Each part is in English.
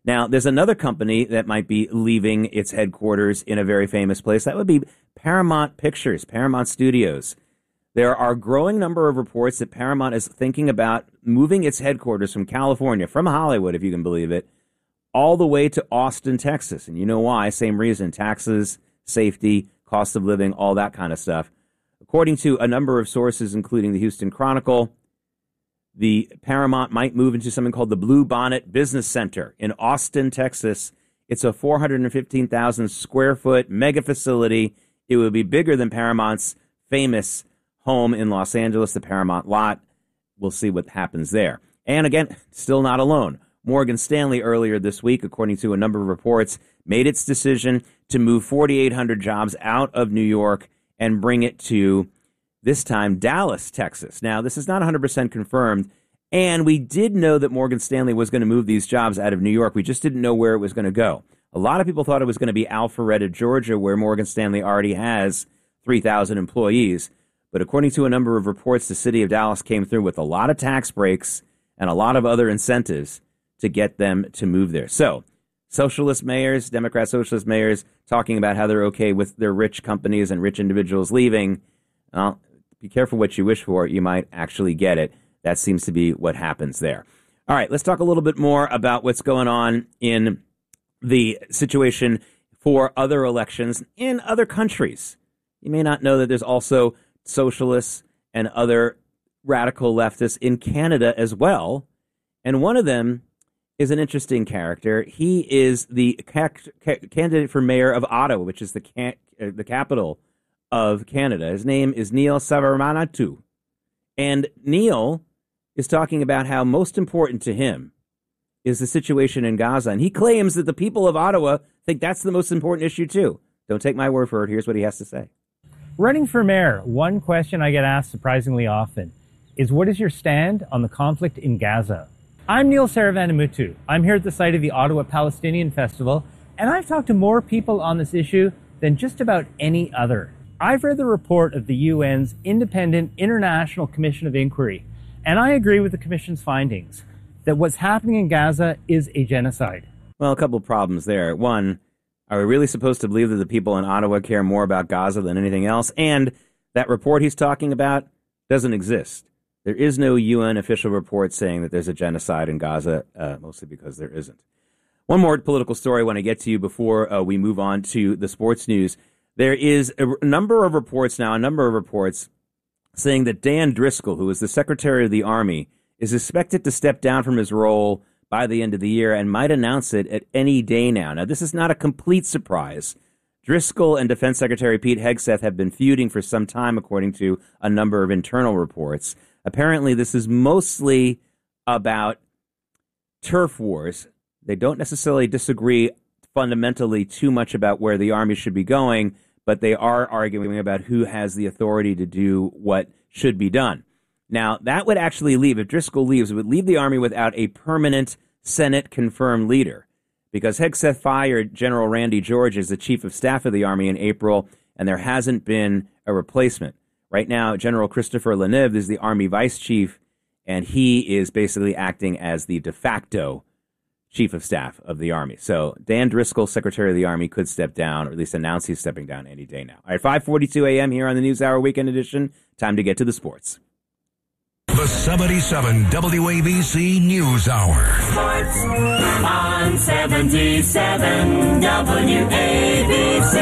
Now, there's another company that might be leaving its headquarters in a very famous place. That would be Paramount Pictures, Paramount Studios. There are a growing number of reports that Paramount is thinking about moving its headquarters from California, from Hollywood, if you can believe it, all the way to Austin, Texas. And you know why? Same reason. Taxes, safety, cost of living, all that kind of stuff. According to a number of sources, including the Houston Chronicle, the Paramount might move into something called the Blue Bonnet Business Center in Austin, Texas. It's a 415,000 square foot mega facility. It would be bigger than Paramount's famous home in Los Angeles, the Paramount lot. We'll see what happens there. And again, still not alone. Morgan Stanley earlier this week, according to a number of reports, made its decision to move 4,800 jobs out of New York and bring it to, this time, Dallas, Texas. Now, this is not 100% confirmed, and we did know that Morgan Stanley was going to move these jobs out of New York. We just didn't know where it was going to go. A lot of people thought it was going to be Alpharetta, Georgia, where Morgan Stanley already has 3,000 employees. But according to a number of reports, the city of Dallas came through with a lot of tax breaks and a lot of other incentives to get them to move there. So, socialist mayors, Democrat socialist mayors, talking about how they're okay with their rich companies and rich individuals leaving. Well, be careful what you wish for. You might actually get it. That seems to be what happens there. All right, let's talk a little bit more about what's going on in the situation for other elections in other countries. You may not know that there's also socialists and other radical leftists in Canada as well. And one of them is an interesting character. He is the candidate for mayor of Ottawa, which is the capital of Canada. His name is Neil Savamanatu. And Neil is talking about how most important to him is the situation in Gaza. And he claims that the people of Ottawa think that's the most important issue too. Don't take my word for it. Here's what he has to say. Running for mayor, one question I get asked surprisingly often is, what is your stand on the conflict in Gaza? I'm Neil Saravanamuttu. I'm here at the site of the Ottawa Palestinian Festival, and I've talked to more people on this issue than just about any other. I've read the report of the UN's Independent International Commission of Inquiry, and I agree with the Commission's findings that what's happening in Gaza is a genocide. Well, a couple of problems there. One, are we really supposed to believe that the people in Ottawa care more about Gaza than anything else? And that report he's talking about doesn't exist. There is no UN official report saying that there's a genocide in Gaza, mostly because there isn't. One more political story I want to get to you before we move on to the sports news. There is a number of reports saying that Dan Driscoll, who is the Secretary of the Army, is expected to step down from his role by the end of the year and might announce it at any day now. Now, this is not a complete surprise. Driscoll and Defense Secretary Pete Hegseth have been feuding for some time, according to a number of internal reports. Apparently, this is mostly about turf wars. They don't necessarily disagree fundamentally too much about where the Army should be going, but they are arguing about who has the authority to do what should be done. Now, that would actually leave, if Driscoll leaves, it would leave the Army without a permanent Senate-confirmed leader, because Hegseth fired General Randy George as the Chief of Staff of the Army in April, and there hasn't been a replacement. Right now, General Christopher Leneve is the Army Vice Chief, and he is basically acting as the de facto Chief of Staff of the Army. So Dan Driscoll, Secretary of the Army, could step down, or at least announce he's stepping down any day now. All right, 5:42 a.m. here on the NewsHour Weekend Edition. Time to get to the sports. The 77 WABC News Hour. Sports on 77 WABC.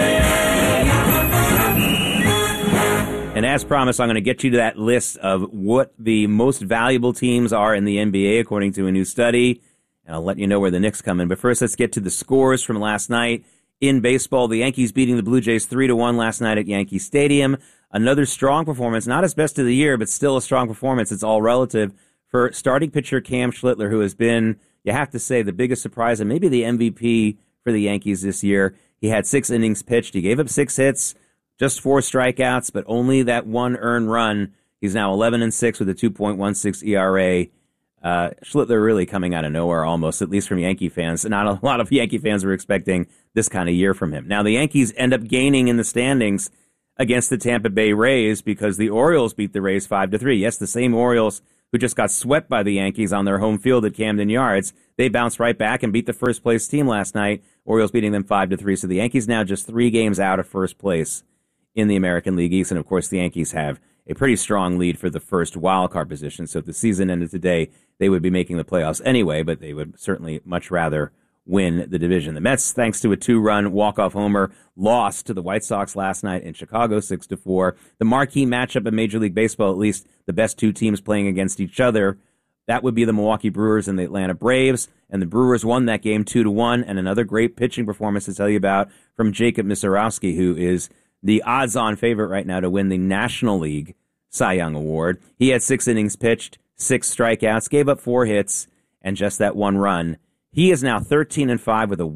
And as promised, I'm going to get you to that list of what the most valuable teams are in the NBA, according to a new study. And I'll let you know where the Knicks come in. But first, let's get to the scores from last night. In baseball, the Yankees beating the Blue Jays 3-1 last night at Yankee Stadium. Another strong performance, not his best of the year, but still a strong performance. It's all relative for starting pitcher Cam Schlittler, who has been, you have to say, the biggest surprise and maybe the MVP for the Yankees this year. He had 6 innings pitched. He gave up 6 hits, just 4 strikeouts, but only that 1 earned run. He's now 11-6 with a 2.16 ERA. Schlittler really coming out of nowhere almost, at least from Yankee fans. Not a lot of Yankee fans were expecting this kind of year from him. Now, the Yankees end up gaining in the standings against the Tampa Bay Rays because the Orioles beat the Rays 5-3. Yes, the same Orioles who just got swept by the Yankees on their home field at Camden Yards. They bounced right back and beat the first-place team last night, Orioles beating them 5-3. So the Yankees now just 3 games out of first place in the American League East. And, of course, the Yankees have a pretty strong lead for the first wild-card position. So if the season ended today, they would be making the playoffs anyway, but they would certainly much rather win the division. The Mets, thanks to a 2-run walk-off homer, lost to the White Sox last night in Chicago 6-4. The marquee matchup in Major League Baseball, at least the best 2 teams playing against each other, that would be the Milwaukee Brewers and the Atlanta Braves. And the Brewers won that game 2-1. And another great pitching performance to tell you about from Jacob Misiorowski, who is the odds-on favorite right now to win the National League Cy Young Award. He had 6 innings pitched, 6 strikeouts, gave up 4 hits, and just that 1 run. He is now 13-5 with a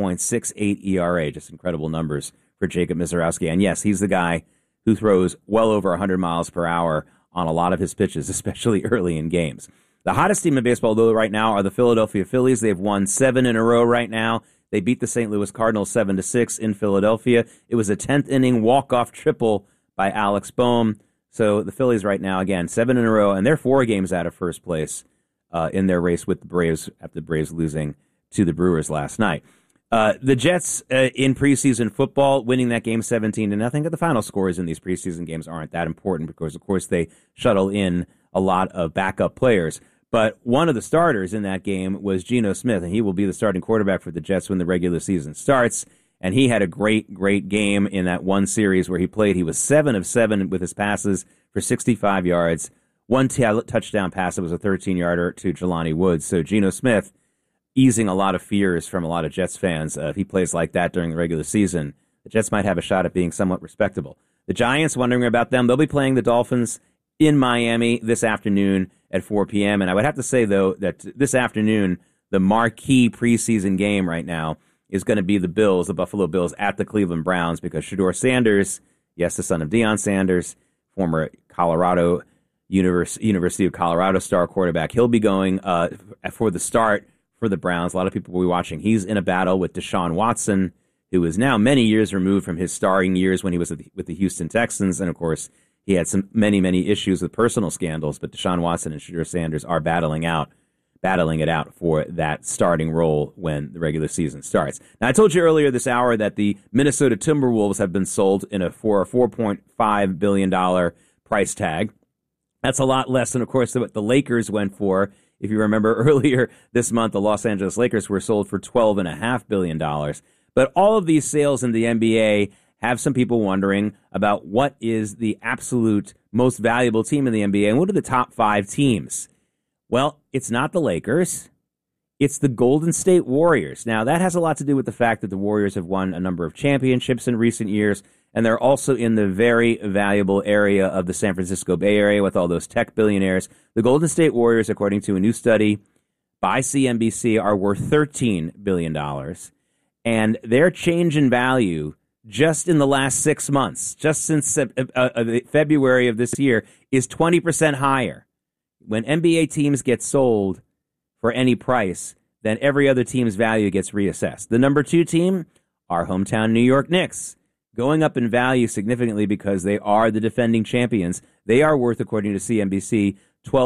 1.68 ERA. Just incredible numbers for Jacob Misiorowski. And yes, he's the guy who throws well over 100 miles per hour on a lot of his pitches, especially early in games. The hottest team in baseball, though, right now are the Philadelphia Phillies. They've won 7 in a row right now. They beat the St. Louis Cardinals 7-6 in Philadelphia. It was a 10th inning walk-off triple by Alex Bohm. So the Phillies right now, again, 7 in a row, and they're 4 games out of first place in their race with the Braves after the Braves losing to the Brewers last night. The Jets in preseason football, winning that game 17-0. The final scores in these preseason games aren't that important because, of course, they shuttle in a lot of backup players. But one of the starters in that game was Geno Smith, and he will be the starting quarterback for the Jets when the regular season starts. And he had a great, great game in that one series where he played. He was 7 of 7 with his passes for 65 yards. One touchdown pass that was a 13-yarder to Jelani Woods. So Geno Smith easing a lot of fears from a lot of Jets fans. If he plays like that during the regular season, the Jets might have a shot at being somewhat respectable. The Giants, wondering about them, they'll be playing the Dolphins in Miami this afternoon at 4 p.m. And I would have to say, though, that this afternoon, the marquee preseason game right now is going to be the Bills, the Buffalo Bills, at the Cleveland Browns, because Shedeur Sanders, yes, the son of Deion Sanders, former University of Colorado star quarterback, he'll be going for the start for the Browns. A lot of people will be watching. He's in a battle with Deshaun Watson, who is now many years removed from his starring years when he was with the Houston Texans. And, of course, he had many issues with personal scandals, but Deshaun Watson and Shedeur Sanders are battling it out for that starting role when the regular season starts. Now, I told you earlier this hour that the Minnesota Timberwolves have been sold for a $4.5 billion price tag. That's a lot less than, of course, what the Lakers went for. If you remember earlier this month, the Los Angeles Lakers were sold for $12.5 billion. But all of these sales in the NBA have some people wondering about what is the absolute most valuable team in the NBA and what are the top 5 teams. Well, it's not the Lakers. It's the Golden State Warriors. Now, that has a lot to do with the fact that the Warriors have won a number of championships in recent years, and they're also in the very valuable area of the San Francisco Bay Area with all those tech billionaires. The Golden State Warriors, according to a new study by CNBC, are worth $13 billion, and their change in value just in the last 6 months, just since February of this year, is 20% higher. When NBA teams get sold for any price, then every other team's value gets reassessed. The number 2 team, our hometown New York Knicks, going up in value significantly because they are the defending champions. They are worth, according to CNBC,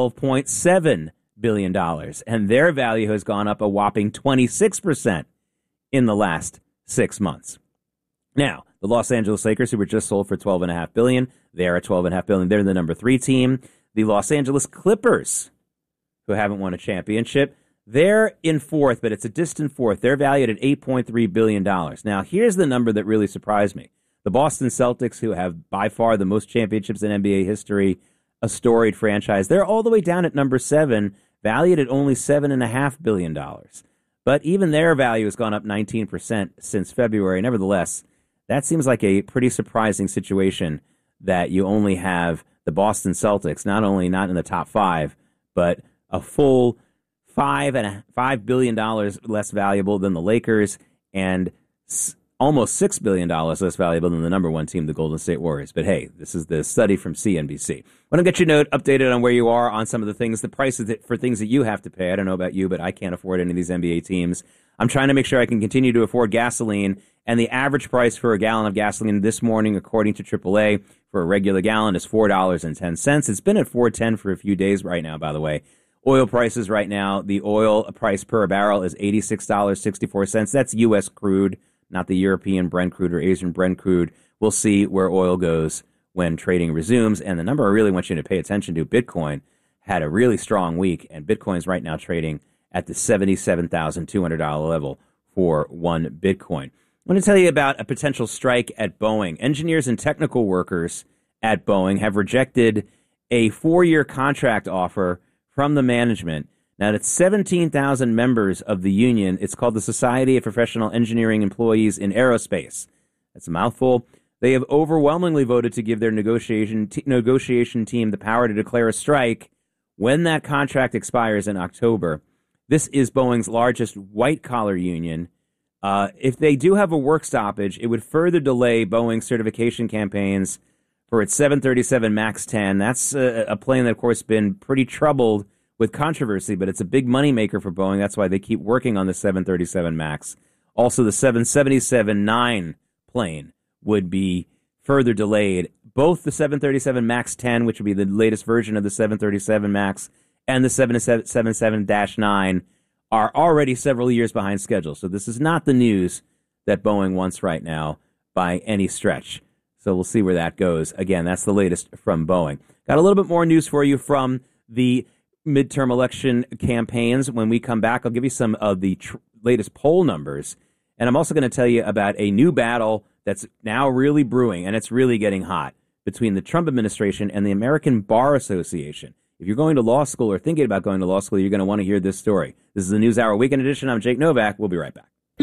$12.7 billion, and their value has gone up a whopping 26% in the last 6 months. Now, the Los Angeles Lakers, who were just sold for $12.5 billion, they're at $12.5 billion. They're the number 3 team. The Los Angeles Clippers, who haven't won a championship, they're in 4th, but it's a distant 4th. They're valued at $8.3 billion. Now, here's the number that really surprised me. The Boston Celtics, who have by far the most championships in NBA history, a storied franchise, they're all the way down at number 7, valued at only $7.5 billion. But even their value has gone up 19% since February. Nevertheless, that seems like a pretty surprising situation that you only have the Boston Celtics, not only not in the top 5, but a full $5 billion less valuable than the Lakers and almost $6 billion less valuable than the number 1 team, the Golden State Warriors. But hey, this is the study from CNBC. I want to get your note updated on where you are on some of the things, the prices for things that you have to pay. I don't know about you, but I can't afford any of these NBA teams. I'm trying to make sure I can continue to afford gasoline And the average price for a gallon of gasoline this morning, according to AAA, for a regular gallon is $4.10. It's been at $4.10 for a few days right now, by the way. Oil prices right now, the oil price per barrel is $86.64. That's U.S. crude, not the European Brent crude or Asian Brent crude. We'll see where oil goes when trading resumes. And the number I really want you to pay attention to, Bitcoin had a really strong week, and Bitcoin's right now trading at the $77,200 level for one Bitcoin. I want to tell you about a potential strike at Boeing. Engineers and technical workers at Boeing have rejected a 4-year contract offer from the management. Now, that's 17,000 members of the union. It's called the Society of Professional Engineering Employees in Aerospace. That's a mouthful. They have overwhelmingly voted to give their negotiation team the power to declare a strike when that contract expires in October. This is Boeing's largest white-collar union. If they do have a work stoppage, it would further delay Boeing's certification campaigns for its 737 MAX 10. That's a plane that, of course, been pretty troubled with controversy, but it's a big moneymaker for Boeing. That's why they keep working on the 737 MAX. Also, the 777-9 plane would be further delayed. Both the 737 MAX 10, which would be the latest version of the 737 MAX, and the 777-9 are already several years behind schedule. So this is not the news that Boeing wants right now by any stretch. So we'll see where that goes. Again, that's the latest from Boeing. Got a little bit more news for you from the midterm election campaigns. When we come back, I'll give you some of the latest poll numbers. And I'm also going to tell you about a new battle that's now really brewing, and it's really getting hot, between the Trump administration and the American Bar Association. If you're going to law school or thinking about going to law school, you're going to want to hear this story. This is the NewsHour Weekend Edition. I'm Jake Novak. We'll be right back.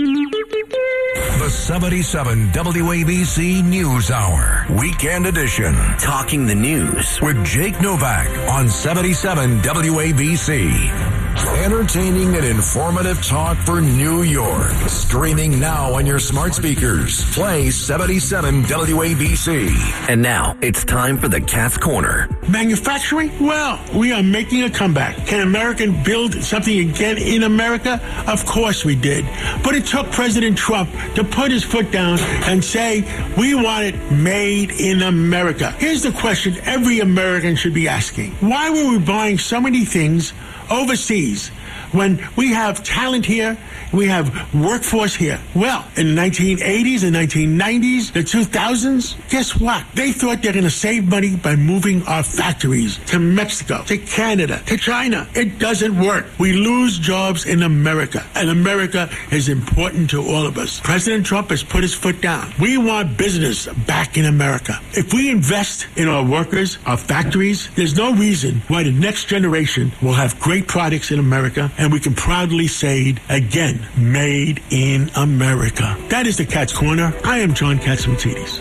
The 77 WABC News Hour, Weekend Edition. Talking the news With Jake Novak on 77 WABC. Entertaining and informative talk for New York. Streaming now on your smart speakers. Play 77 WABC. And now it's time for the Cat's Corner. Manufacturing? Well, we are making a comeback. Can America build something again in America? Of course we did. But it took President Trump to put his foot down and say, we want it made in America. Here's the question every American should be asking. Why were we buying so many things overseas when we have talent here, we have workforce here? Well, in the 1980s and 1990s, the 2000s, guess what? They thought they're going to save money by moving our factories to Mexico, to Canada, to China. It doesn't work. We lose jobs in America, and America is important to all of us. President Trump has put his foot down. We want business back in America. If we invest in our workers, our factories, there's no reason why the next generation will have great products in America, and we can proudly say it again, made in America. That is the Cat's Corner. I am John Katzimatidis.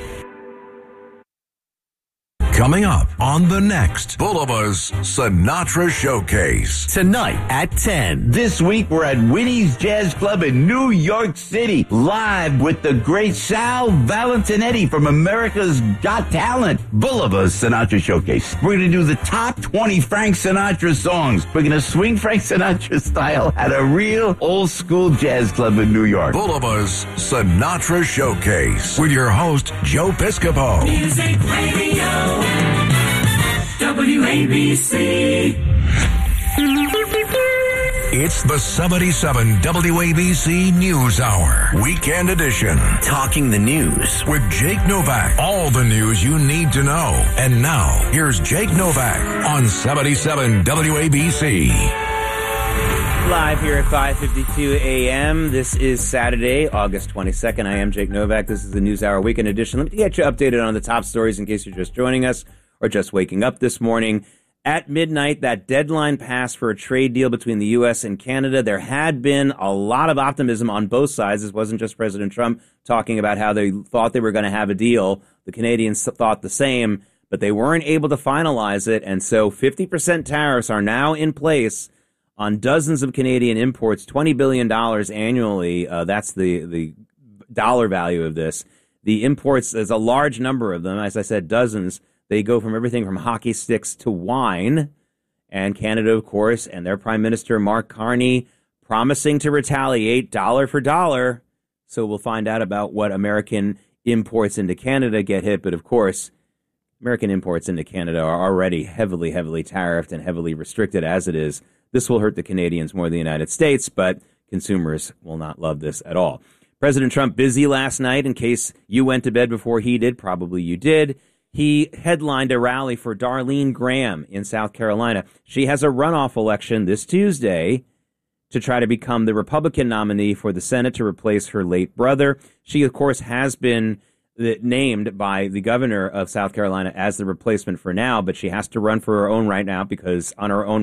Coming up on the next Bulava's Sinatra Showcase. Tonight at 10. This week we're at Winnie's Jazz Club in New York City, live with the great Sal Valentinetti from America's Got Talent. Bulava's Sinatra Showcase. We're going to do the top 20 Frank Sinatra songs. We're going to swing Frank Sinatra style at a real old school jazz club in New York. Bulava's Sinatra Showcase with your host, Joe Piscopo. Music Radio, WABC. It's the 77 WABC News Hour, Weekend Edition. Talking the news With Jake Novak. All the news you need to know. And now, here's Jake Novak on 77 WABC. Live here at 5:52 a.m. This is Saturday, August 22nd. I am Jake Novak. This is the NewsHour Weekend Edition. Let me get you updated on the top stories in case you're just joining us or just waking up this morning. At midnight, that deadline passed for a trade deal between the U.S. and Canada. There had been a lot of optimism on both sides. This wasn't just President Trump talking about how they thought they were going to have a deal. The Canadians thought the same, but they weren't able to finalize it. And so 50% tariffs are now in place on dozens of Canadian imports, $20 billion annually. That's the dollar value of this. The imports, there's a large number of them. As I said, dozens. They go from everything from hockey sticks to wine. And Canada, of course, and their Prime Minister, Mark Carney, promising to retaliate dollar for dollar. So we'll find out about what American imports into Canada get hit. But of course, American imports into Canada are already heavily, heavily tariffed and heavily restricted as it is. This will hurt the Canadians more than the United States, but consumers will not love this at all. President Trump busy last night. In case you went to bed before he did, probably you did. He headlined a rally for Darlene Graham in South Carolina. She has a runoff election this Tuesday to try to become the Republican nominee for the Senate to replace her late brother. She, of course, has been named by the governor of South Carolina as the replacement for now, but she has to run for her own right now because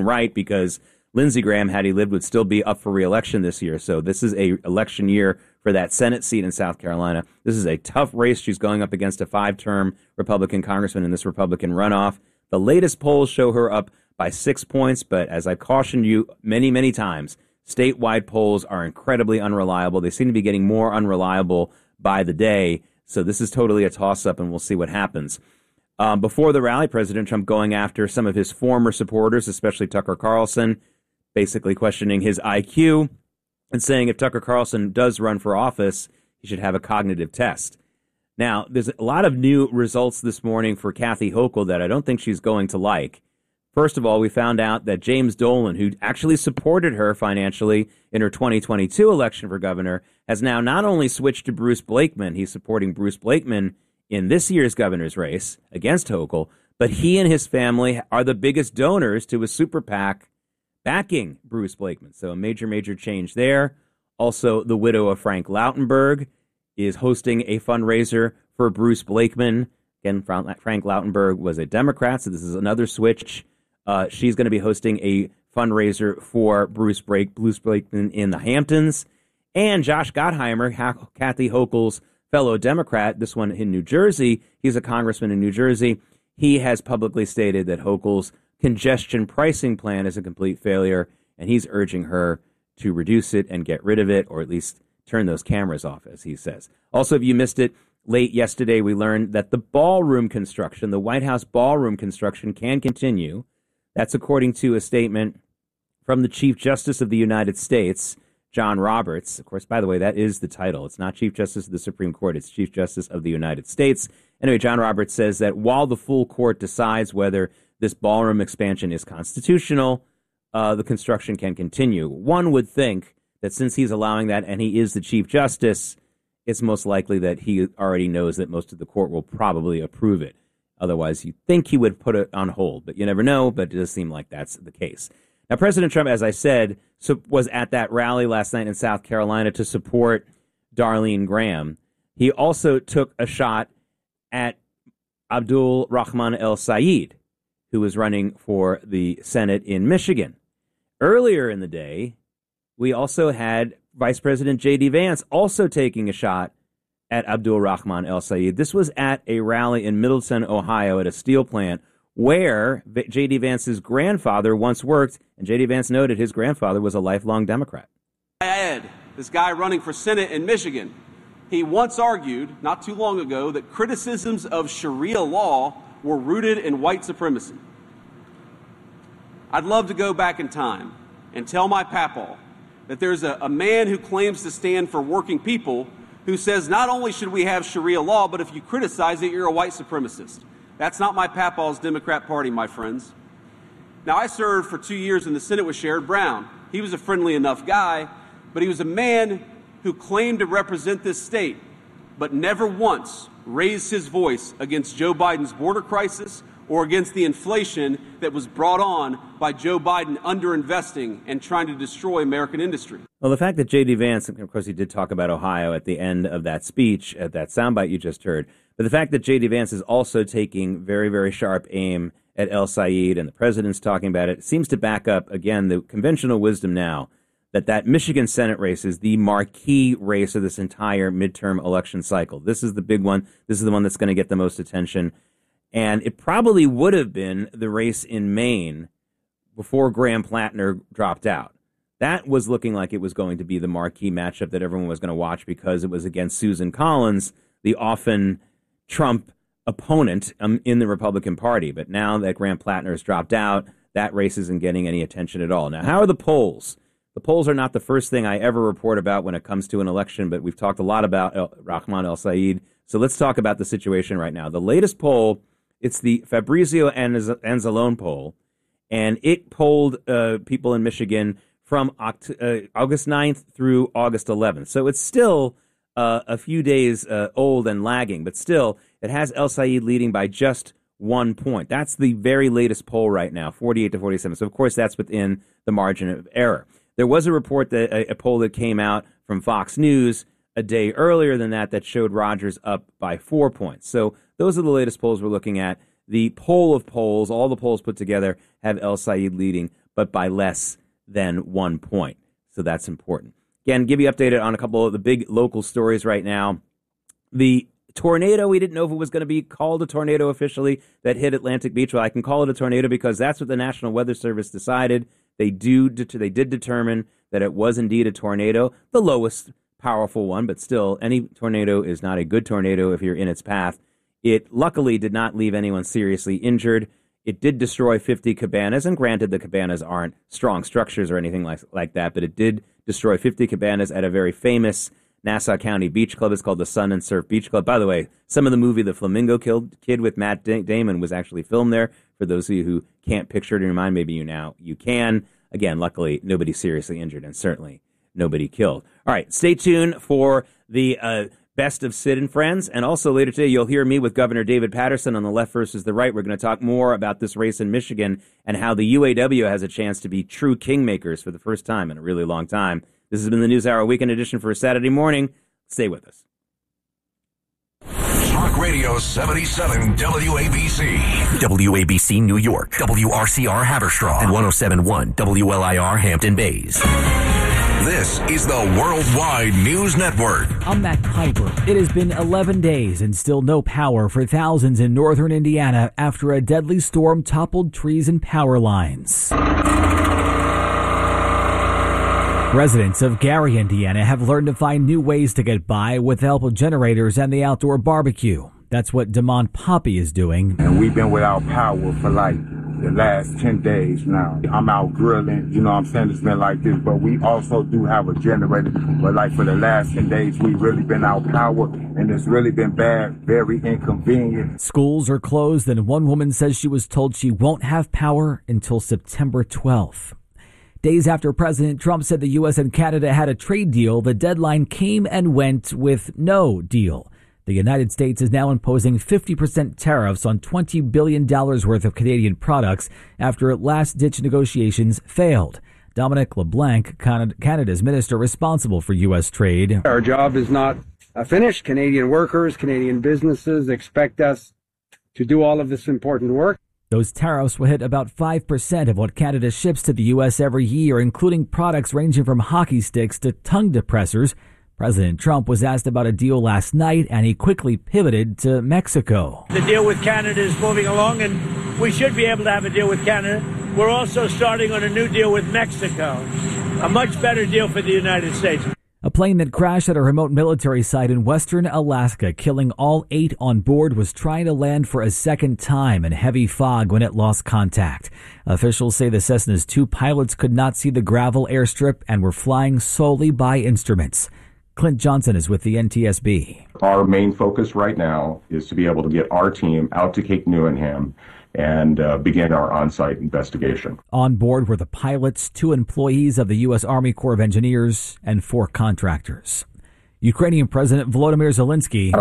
Lindsey Graham, had he lived, would still be up for re-election this year. So this is a election year for that Senate seat in South Carolina. This is a tough race. She's going up against a 5-term Republican congressman in this Republican runoff. The latest polls show her up by 6 points, but as I've cautioned you many, many times, statewide polls are incredibly unreliable. They seem to be getting more unreliable by the day. So this is totally a toss-up, and we'll see what happens. Before the rally, President Trump going after some of his former supporters, especially Tucker Carlson, basically questioning his IQ and saying if Tucker Carlson does run for office, he should have a cognitive test. Now, there's a lot of new results this morning for Kathy Hochul that I don't think she's going to like. First of all, we found out that James Dolan, who actually supported her financially in her 2022 election for governor, has now not only switched to Bruce Blakeman, he's supporting Bruce Blakeman in this year's governor's race against Hochul, but he and his family are the biggest donors to a super PAC backing Bruce Blakeman. So a major, major change there. Also, the widow of Frank Lautenberg is hosting a fundraiser for Bruce Blakeman. Again, Frank Lautenberg was a Democrat, so this is another switch. She's going to be hosting a fundraiser for Bruce Blakeman in the Hamptons. And Josh Gottheimer, Kathy Hochul's fellow Democrat, this one in New Jersey, he's a congressman in New Jersey. He has publicly stated that Hochul's congestion pricing plan is a complete failure, and he's urging her to reduce it and get rid of it, or at least turn those cameras off, as he says. Also, if you missed it, late yesterday we learned that the ballroom construction, the White House ballroom construction, can continue. That's according to a statement from the Chief Justice of the United States, John Roberts. Of course, by the way, that is the title. It's not Chief Justice of the Supreme Court. It's Chief Justice of the United States. Anyway, John Roberts says that while the full court decides whether this ballroom expansion is constitutional, the construction can continue. One would think that since he's allowing that and he is the Chief Justice, it's most likely that he already knows that most of the court will probably approve it. Otherwise, you'd think he would put it on hold, but you never know, but it does seem like that's the case. Now, President Trump, as I said, was at that rally last night in South Carolina to support Darlene Graham. He also took a shot at Abdul Rahman El-Sayed, who was running for the Senate in Michigan. Earlier in the day, we also had Vice President J.D. Vance also taking a shot at Abdul Rahman El-Sayed. This was at a rally in Middleton, Ohio, at a steel plant where J.D. Vance's grandfather once worked, and J.D. Vance noted his grandfather was a lifelong Democrat. Ed, this guy running for Senate in Michigan, he once argued, not too long ago, that criticisms of Sharia law were rooted in white supremacy. I'd love to go back in time and tell my papaw that there's a man who claims to stand for working people who says not only should we have Sharia law, but if you criticize it, you're a white supremacist. That's not my papaw's Democrat Party, my friends. Now, I served for 2 years in the Senate with Sherrod Brown. He was a friendly enough guy, but he was a man who claimed to represent this state, but never once raised his voice against Joe Biden's border crisis or against the inflation that was brought on by Joe Biden underinvesting and trying to destroy American industry. Well, the fact that J.D. Vance, of course, he did talk about Ohio at the end of that speech, at that soundbite you just heard, but the fact that J.D. Vance is also taking very, very sharp aim at El-Sayed and the president's talking about it seems to back up, again, the conventional wisdom now that Michigan Senate race is the marquee race of this entire midterm election cycle. This is the big one. This is the one that's going to get the most attention. And it probably would have been the race in Maine before Graham Plattner dropped out. That was looking like it was going to be the marquee matchup that everyone was going to watch because it was against Susan Collins, the often Trump opponent in the Republican Party. But now that Graham Plattner has dropped out, that race isn't getting any attention at all. Now, how are the polls? The The polls are not the first thing I ever report about when it comes to an election, but we've talked a lot about Rahman El-Sayed. So let's talk about the situation right now. The latest poll, it's the Fabrizio Anzalone poll, and it polled people in Michigan from August 9th through August 11th. So it's still a few days old and lagging, but still it has El-Sayed leading by just 1 point. That's the very latest poll right now, 48 to 47. So, of course, that's within the margin of error. There was a report, that a poll that came out from Fox News a day earlier than that showed Rogers up by 4 points. So those are the latest polls we're looking at. The poll of polls, all the polls put together, have El-Sayed leading, but by less than 1 point. So that's important. Again, give you updated on a couple of the big local stories right now. The tornado, we didn't know if it was going to be called a tornado officially, that hit Atlantic Beach. Well, I can call it a tornado because that's what the National Weather Service decided. They did determine that it was indeed a tornado, the lowest powerful one, but still, any tornado is not a good tornado if you're in its path. It luckily did not leave anyone seriously injured. It did destroy 50 cabanas, and granted, the cabanas aren't strong structures or anything like that, but it did destroy 50 cabanas at a very famous Nassau County beach club. It's called the Sun and Surf Beach Club. By the way, some of the movie The Flamingo Kid with Matt Damon was actually filmed there. For those of you who can't picture it in your mind, maybe you can. Again, luckily, nobody seriously injured, and certainly nobody killed. All right, stay tuned for the best of Sid and Friends, and also later today, you'll hear me with Governor David Paterson on the left versus the right. We're going to talk more about this race in Michigan and how the UAW has a chance to be true kingmakers for the first time in a really long time. This has been the NewsHour Weekend Edition for Saturday morning. Stay with us. Talk Radio 77 WABC. WABC New York, WRCR Haverstraw, and 107.1 WLIR Hampton Bays. This is the Worldwide News Network. I'm Matt Piper. It has been 11 days and still no power for thousands in northern Indiana after a deadly storm toppled trees and power lines. Residents of Gary, Indiana have learned to find new ways to get by with the help of generators and the outdoor barbecue. That's what Damon Poppy is doing. And we've been without power for like the last 10 days now. I'm out grilling, you know what I'm saying? It's been like this, but we also do have a generator. But like for the last 10 days, we've really been out power, and it's really been bad, very inconvenient. Schools are closed, and one woman says she was told she won't have power until September 12th. Days after President Trump said the U.S. and Canada had a trade deal, the deadline came and went with no deal. The United States is now imposing 50% tariffs on $20 billion worth of Canadian products after last-ditch negotiations failed. Dominic LeBlanc, Canada's minister responsible for U.S. trade. Our job is not finished. Canadian workers, Canadian businesses expect us to do all of this important work. Those tariffs will hit about 5% of what Canada ships to the U.S. every year, including products ranging from hockey sticks to tongue depressors. President Trump was asked about a deal last night, and he quickly pivoted to Mexico. The deal with Canada is moving along, and we should be able to have a deal with Canada. We're also starting on a new deal with Mexico, a much better deal for the United States. A plane that crashed at a remote military site in western Alaska, killing all 8 on board, was trying to land for a second time in heavy fog when it lost contact. Officials say the Cessna's 2 pilots could not see the gravel airstrip and were flying solely by instruments. Clint Johnson is with the NTSB. Our main focus right now is to be able to get our team out to Cape Newenham and begin our on-site investigation. On board were the pilots, 2 employees of the U.S. Army Corps of Engineers, and 4 contractors. Ukrainian President Volodymyr Zelensky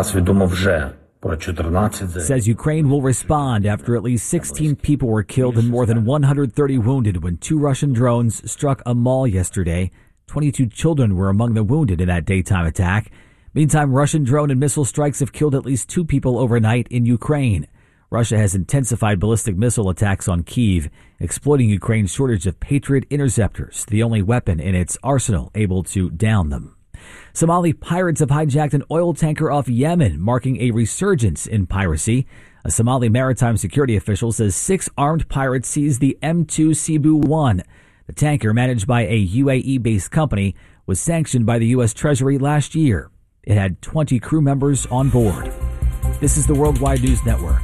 says Ukraine will respond after at least 16 people were killed and more than 130 wounded when 2 Russian drones struck a mall yesterday. 22 children were among the wounded in that daytime attack. Meantime, Russian drone and missile strikes have killed at least 2 people overnight in Ukraine. Russia has intensified ballistic missile attacks on Kyiv, exploiting Ukraine's shortage of Patriot interceptors, the only weapon in its arsenal able to down them. Somali pirates have hijacked an oil tanker off Yemen, marking a resurgence in piracy. A Somali maritime security official says 6 armed pirates seized the M2 Cebu 1. The tanker, managed by a UAE-based company, was sanctioned by the U.S. Treasury last year. It had 20 crew members on board. This is the Worldwide News Network.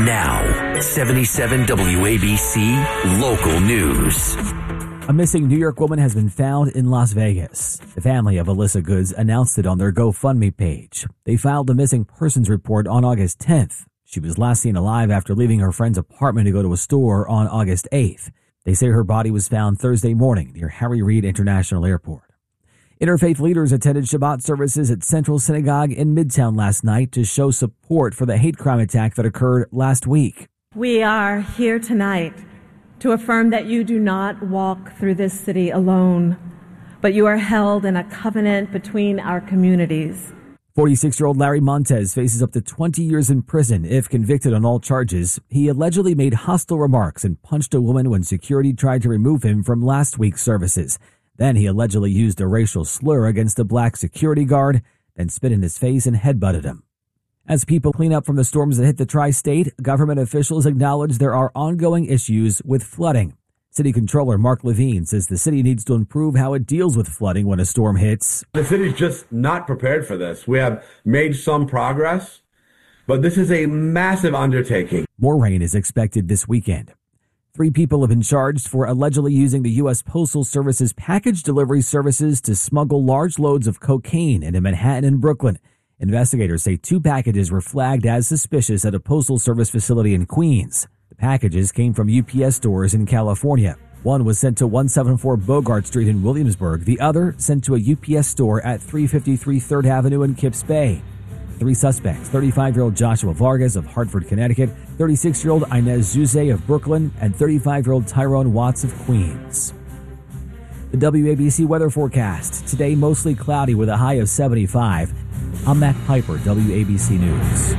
Now, 77 WABC Local News. A missing New York woman has been found in Las Vegas. The family of Alyssa Goods announced it on their GoFundMe page. They filed a missing persons report on August 10th. She was last seen alive after leaving her friend's apartment to go to a store on August 8th. They say her body was found Thursday morning near Harry Reid International Airport. Interfaith leaders attended Shabbat services at Central Synagogue in Midtown last night to show support for the hate crime attack that occurred last week. We are here tonight to affirm that you do not walk through this city alone, but you are held in a covenant between our communities. 46-year-old Larry Montez faces up to 20 years in prison if convicted on all charges. He allegedly made hostile remarks and punched a woman when security tried to remove him from last week's services. Then he allegedly used a racial slur against a black security guard, then spit in his face and headbutted him. As people clean up from the storms that hit the tri-state, government officials acknowledge there are ongoing issues with flooding. City Controller Mark Levine says the city needs to improve how it deals with flooding when a storm hits. The city's just not prepared for this. We have made some progress, but this is a massive undertaking. More rain is expected this weekend. 3 people have been charged for allegedly using the U.S. Postal Service's package delivery services to smuggle large loads of cocaine into Manhattan and Brooklyn. Investigators say 2 packages were flagged as suspicious at a Postal Service facility in Queens. The packages came from UPS stores in California. One was sent to 174 Bogart Street in Williamsburg. The other sent to a UPS store at 353 3rd Avenue in Kips Bay. 3 suspects, 35-year-old Joshua Vargas of Hartford, Connecticut, 36-year-old Inez Zuze of Brooklyn, and 35-year-old Tyrone Watts of Queens. The WABC weather forecast. Today, mostly cloudy with a high of 75. I'm Matt Piper, WABC News.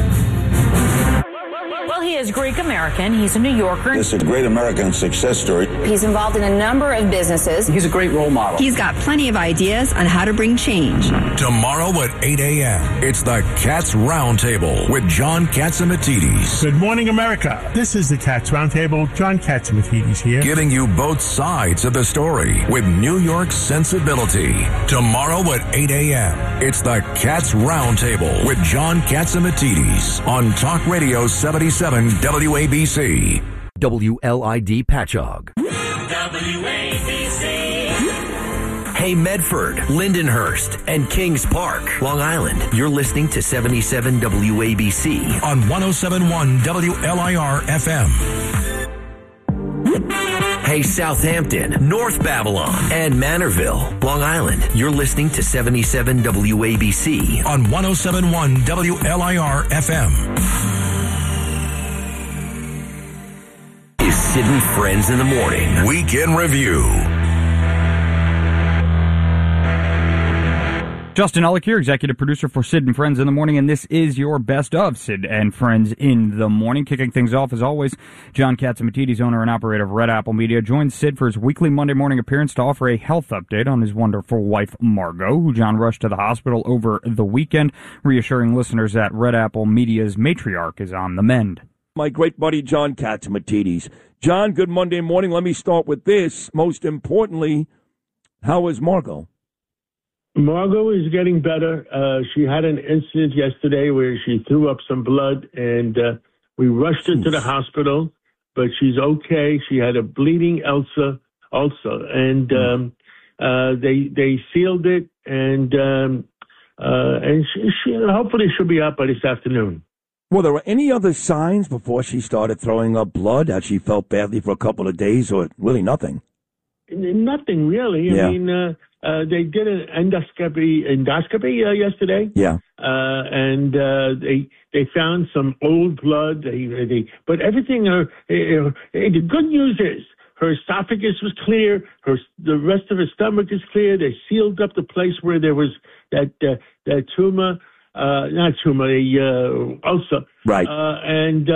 Well, he is Greek-American. He's a New Yorker. It's a great American success story. He's involved in a number of businesses. He's a great role model. He's got plenty of ideas on how to bring change. Tomorrow at 8 a.m., it's the Cats Roundtable with John Catsimatidis. Good morning, America. This is the Cats Roundtable. John Catsimatidis here. Giving you both sides of the story with New York sensibility. Tomorrow at 8 a.m., it's the Cats Roundtable with John Catsimatidis on Talk Radio 77 WABC. WLID Patchogue. WABC. Hey Medford, Lindenhurst, and Kings Park, Long Island. You're listening to 77 WABC on 107.1 WLIR FM. Hey Southampton, North Babylon, and Manorville, Long Island. You're listening to 77 WABC on 107.1 WLIR FM. Is Sid and Friends in the Morning. Weekend Review. Justin Ellick here, executive producer for Sid and Friends in the Morning, and this is your best of Sid and Friends in the Morning. Kicking things off, as always, John Catsimatidis, owner and operator of Red Apple Media, joins Sid for his weekly Monday morning appearance to offer a health update on his wonderful wife, Margot, who John rushed to the hospital over the weekend, reassuring listeners that Red Apple Media's matriarch is on the mend. My great buddy, John Catsimatidis. John, good Monday morning. Let me start with this. Most importantly, how is Margot? Margot is getting better. She had an incident yesterday where she threw up some blood, and we rushed her to the hospital, but she's okay. She had a bleeding ulcer also, and they sealed it, and she hopefully she'll be out by this afternoon. Were there any other signs before she started throwing up blood that she felt badly for a couple of days, or really nothing? Nothing really. Yeah. I mean, they did an endoscopy yesterday. Yeah. And they found some old blood. But everything. The good news is her esophagus was clear. The rest of her stomach is clear. They sealed up the place where there was that tumor. Not tumor, ulcer. Right. And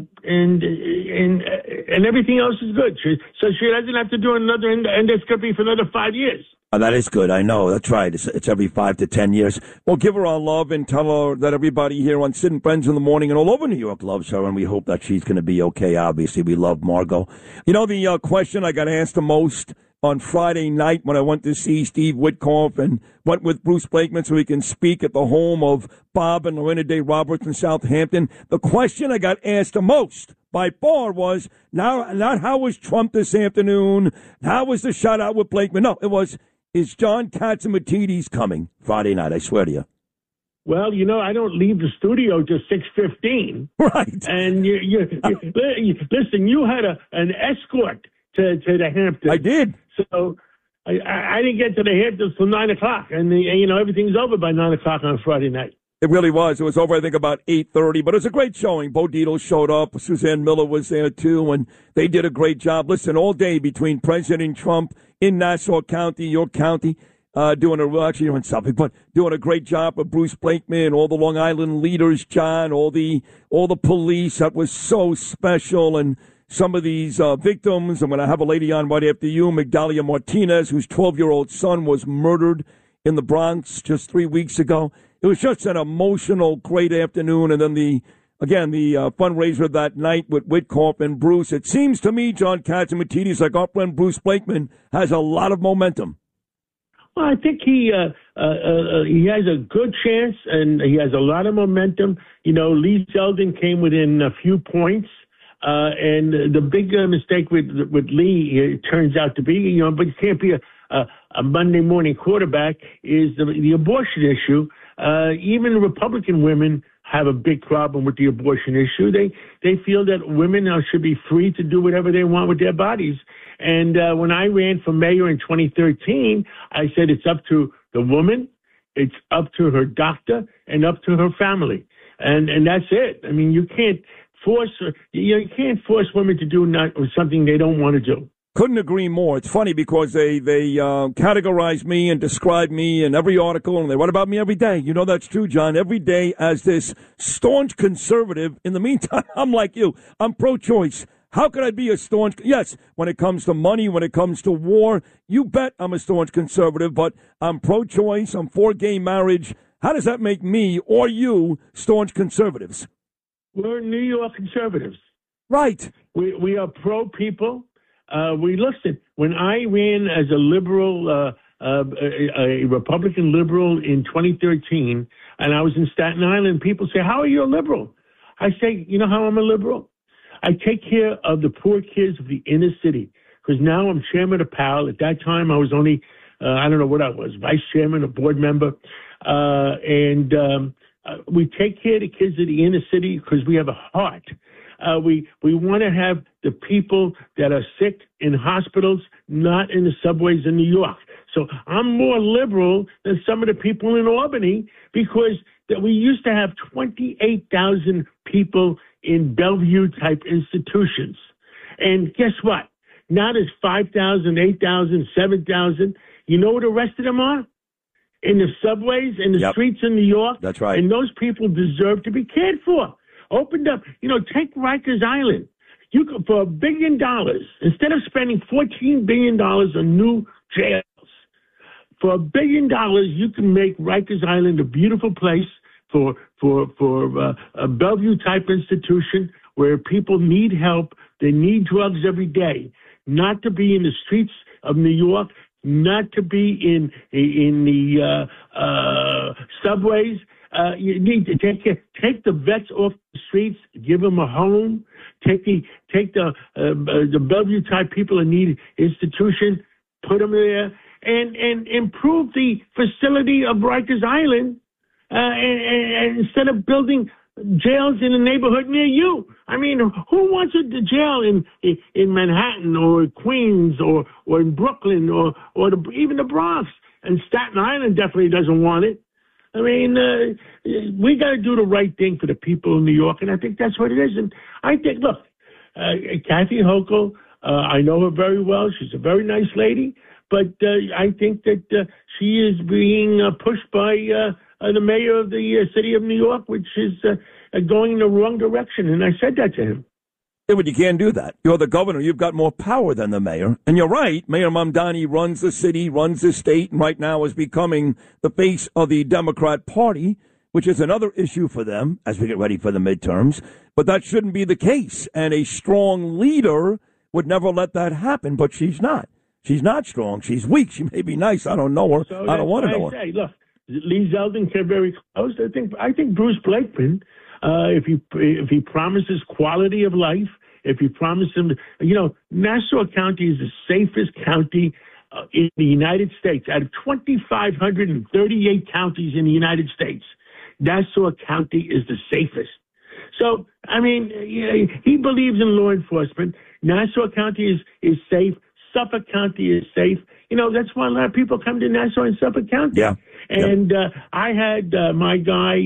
everything else is good. So she doesn't have to do another endoscopy for another 5 years. Oh, that is good. I know. That's right. It's every 5 to 10 years. Well, give her our love and tell her that everybody here on Sid and Friends in the Morning and all over New York loves her, and we hope that she's going to be okay, obviously. We love Margot. You know, the question I got asked the most on Friday night when I went to see Steve Witkoff and went with Bruce Blakeman so he can speak at the home of Bob and Lorena Day Roberts in Southampton. The question I got asked the most by far was not how was Trump this afternoon, how was the shutout with Blakeman. No, it was, is John Catsimatidis coming Friday night? I swear to you. Well, I don't leave the studio till 6:15. Right. And listen, you had an escort to the Hamptons. I did. So I didn't get to the Hamptons till 9 o'clock, and everything's over by 9 o'clock on Friday night. It really was. It was over, I think, about 8:30, but it was a great showing. Bo Dietl showed up. Suzanne Miller was there, too, and they did a great job. Listen, all day between President Trump in Nassau County, York County, doing a great job with Bruce Blakeman, all the Long Island leaders, John, all the police. That was so special, and some of these victims. I'm going to have a lady on right after you, Migdalia Martinez, whose 12-year-old son was murdered in the Bronx just 3 weeks ago. It was just an emotional, great afternoon. And then the fundraiser that night with Witkoff and Bruce. It seems to me, John Catsimatidis, like our friend Bruce Blakeman, has a lot of momentum. Well, I think he has a good chance, and he has a lot of momentum. Lee Zeldin came within a few points. And the big mistake with Lee, it turns out to be, but you can't be a Monday morning quarterback, is the abortion issue. Even Republican women have a big problem with the abortion issue. They feel that women should be free to do whatever they want with their bodies. And when I ran for mayor in 2013, I said it's up to the woman, it's up to her doctor, and up to her family. And that's it. I mean, you can't force women to do something they don't want to do. Couldn't agree more. It's funny because they categorize me and describe me in every article, and they write about me every day. That's true, John. Every day as this staunch conservative. In the meantime, I'm like you. I'm pro-choice. How could I be a staunch? Yes, when it comes to money, when it comes to war, you bet I'm a staunch conservative, but I'm pro-choice. I'm for gay marriage. How does that make me or you staunch conservatives? We're New York conservatives. Right. We are pro-people. Listen, when I ran as a liberal, a Republican liberal in 2013, and I was in Staten Island, people say, how are you a liberal? I say, you know how I'm a liberal? I take care of the poor kids of the inner city, because now I'm chairman of PAL. At that time, I was only, I don't know what I was, vice chairman, a board member. We take care of the kids of the inner city because we have a heart. We want to have the people that are sick in hospitals, not in the subways in New York. So I'm more liberal than some of the people in Albany, because we used to have 28,000 people in Bellevue-type institutions. And guess what? Now there's 5,000, 8,000, 7,000. You know where the rest of them are? In the subways, in the streets in New York. That's right. And those people deserve to be cared for. Opened up, take Rikers Island. You could, for $1 billion, instead of spending $14 billion on new jails, for $1 billion, you can make Rikers Island a beautiful place for a Bellevue-type institution where people need help. They need drugs every day. Not to be in the streets of New York, not to be in the subways. You need to take the vets off the streets, give them a home. Take the Bellevue type people in need institution, put them there, and improve the facility of Rikers Island, and instead of building jails in a neighborhood near you. I mean, who wants a jail in Manhattan or Queens or in Brooklyn or even the Bronx? And Staten Island definitely doesn't want it. I mean, we got to do the right thing for the people in New York, and I think that's what it is. And I think, look, Kathy Hochul, I know her very well. She's a very nice lady, but I think that she is being pushed by the mayor of the city of New York, which is going in the wrong direction. And I said that to him. Yeah, but you can't do that. You're the governor. You've got more power than the mayor. And you're right. Mayor Mamdani runs the city, runs the state, and right now is becoming the face of the Democrat Party, which is another issue for them as we get ready for the midterms. But that shouldn't be the case. And a strong leader would never let that happen, but she's not. She's not strong. She's weak. She may be nice. I don't know her. So I don't want to know her. Say, look, Lee Zeldin came very close. I think Bruce Blakeman, if he promises quality of life, if he promises him, Nassau County is the safest county in the United States. Out of 2,538 counties in the United States, Nassau County is the safest. So, I mean, he believes in law enforcement. Nassau County is safe. Suffolk County is safe. That's why a lot of people come to Nassau and Suffolk County. Yeah. And I had my guy,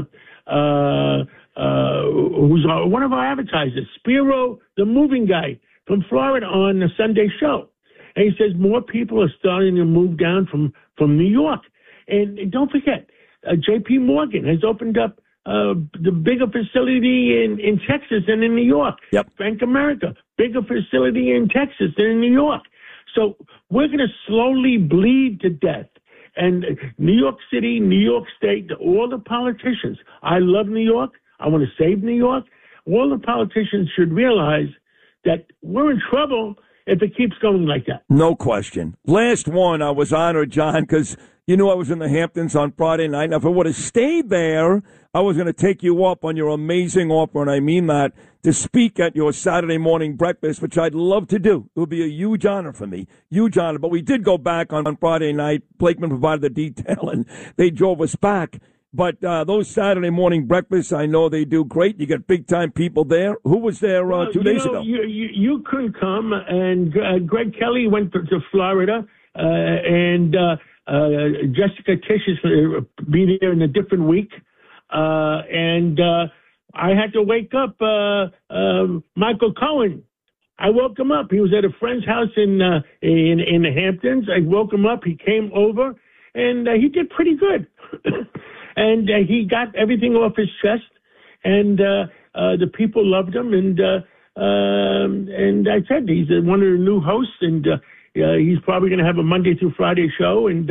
who's one of our advertisers, Spiro, the moving guy from Florida, on the Sunday show. And he says more people are starting to move down from New York. And don't forget, J.P. Morgan has opened up the bigger facility in Texas than in New York. Yep. Bank of America, bigger facility in Texas than in New York. So we're going to slowly bleed to death. And New York City, New York State, all the politicians, I love New York. I want to save New York. All the politicians should realize that we're in trouble if it keeps going like that. No question. Last one, I was honored, John, because you knew I was in the Hamptons on Friday night. Now, if I would have stayed there, I was going to take you up on your amazing offer, and I mean that, to speak at your Saturday morning breakfast, which I'd love to do. It would be a huge honor for me. Huge honor. But we did go back on Friday night. Blakeman provided the detail, and they drove us back. But those Saturday morning breakfasts, I know they do great. You get big-time people there. Who was there 2 days ago? You couldn't come, and Greg Kelly went to Florida, and Jessica Tish is be there in a different week. And I had to wake up Michael Cohen. I woke him up. He was at a friend's house in the Hamptons. I woke him up. He came over, and he did pretty good. And he got everything off his chest, and the people loved him. And I said he's one of the new hosts, and he's probably going to have a Monday through Friday show. And